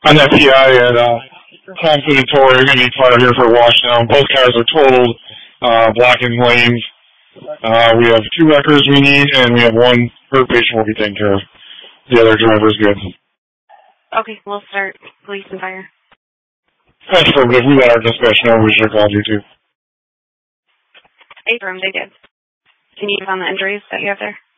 On that PI at Thompson and Torrey, you're going to need fire here for a washdown. Both cars are totaled, blocking lanes. We have 2 wreckers we need, and we have 1 hurt patient we'll be taking care of. The other driver's good. Okay, we'll start police and fire. Affirmative. We let our dispatch know. We should have called you, too. Affirm, they did. Can you give on the injuries that you have there?